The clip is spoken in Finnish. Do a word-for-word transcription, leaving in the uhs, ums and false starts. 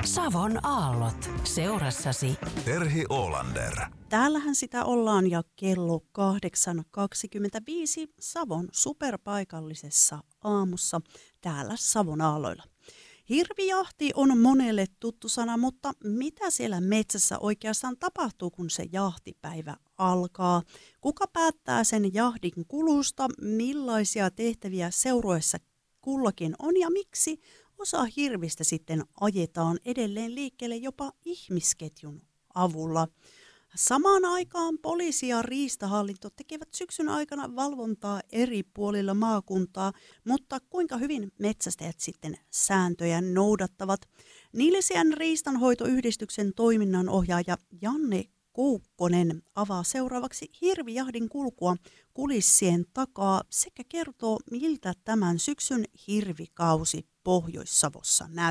Savon aallot seurassasi. Terhi Oolander. Täällähän sitä ollaan ja kello kahdeksan kaksikymmentäviisi Savon superpaikallisessa aamussa täällä Savon aalloilla. Hirvijahti on monelle tuttu sana, mutta mitä siellä metsässä oikeastaan tapahtuu, kun se jahtipäivä alkaa? Kuka päättää sen jahdin kulusta? Millaisia tehtäviä seurueessa kullakin on ja miksi osa hirvistä sitten ajetaan edelleen liikkeelle jopa ihmisketjun avulla? Samaan aikaan poliisi ja riistahallinto tekevät syksyn aikana valvontaa eri puolilla maakuntaa, mutta kuinka hyvin metsästäjät sitten sääntöjä noudattavat? Nilsiän riistanhoitoyhdistyksen toiminnanohjaaja Janne Koukkonen avaa seuraavaksi hirvijahdin kulkua kulissien takaa sekä kertoo, miltä tämän syksyn hirvikausi Pohjois-Savossa näyttää.